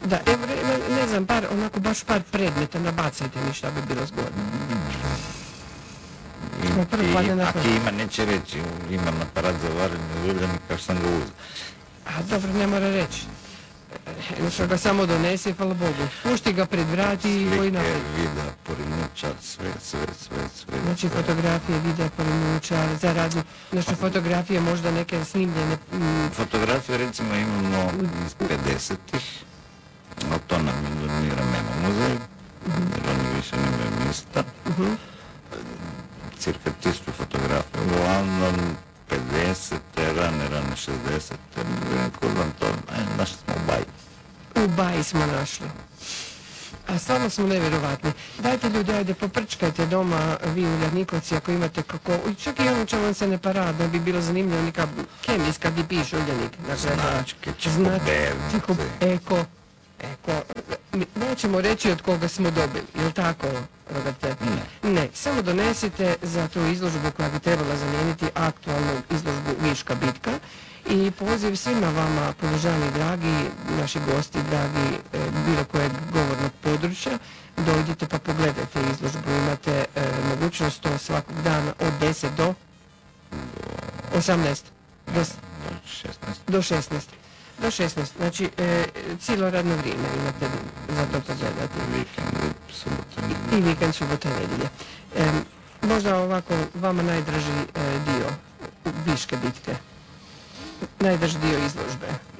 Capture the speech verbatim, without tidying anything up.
Da, evo, ne, ne znam, par, onako baš par predmeta, nabacajte mi šta bi bilo zgodno. Ako ima, neće reći, imam aparat za varenje ulja, kao sam ga uzeo. A dobro, ne mora reći. Jednostavno ga samo donesi, hvala Bogu. Pušti ga pred vrat i koji napred. Slike, videa, porinučar, sve, sve, sve, sve. Znači fotografije, videa, porinučar, za radu, znači fotografije, možda neke snimljene... Fotografije recimo imamo iz pedesetih, ali to nam donira Memo muzej, jer oni više nemaju mjesta. Cirka tisuću fotografija, uglavnom pedesete, rane, rane šezdesete, kod vam to, našli smo u baji. U baji smo našli. A stvarno smo nevjerovatni. Dajte ljudi, ajde, poprčkajte doma vi u Ljarnikovci ako imate kako... Čak i ono će vam se ne parad, da bi bilo zanimljivo neka kemijska gdje piše Uljanik. Značke, čekobevnice. Eko, eko. Nećemo reći od koga smo dobili, jel' tako, Roberte? Ne. Ne, samo donesite za tu izložbu koja bi trebala zamijeniti aktualnu izložbu Viška bitka i poziv svima vama, podržani dragi, naši gosti, dragi, e, bilo kojeg govornog područja, dođite pa pogledajte izložbu, imate e, mogućnost to svakog dana od deset do osamnaest, do, šesnaest. do šesnaest. Do šesnaest, znači e, cijelo radno vrijeme imate za to pogledati. Vikend, subota, I, i vikend, subota, nedjelje. E, možda ovako vama najdraži e, dio Viške bitke, najdraži dio izložbe.